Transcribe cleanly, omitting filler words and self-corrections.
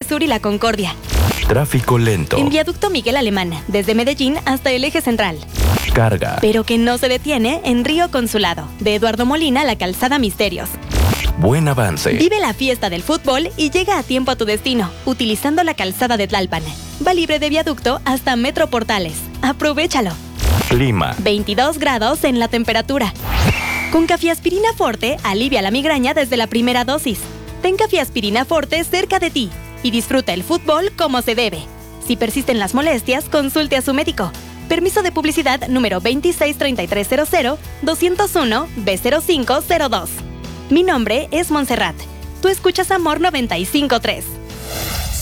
Sur y La Concordia. Tráfico lento. En Viaducto Miguel Alemán, desde Medellín hasta el Eje Central. Carga. Pero que no se detiene en Río Consulado, de Eduardo Molina a la Calzada Misterios. Buen avance. Vive la fiesta del fútbol y llega a tiempo a tu destino, utilizando la calzada de Tlalpan. Va libre de viaducto hasta Metro Portales. ¡Aprovechalo! Clima. 22 grados en la temperatura. Con Cafiaspirina Forte, alivia la migraña desde la primera dosis. Ten Cafiaspirina Forte cerca de ti y disfruta el fútbol como se debe. Si persisten las molestias, consulte a su médico. Permiso de publicidad número 263300-201-B0502. Mi nombre es Montserrat. Tú escuchas Amor 95.3.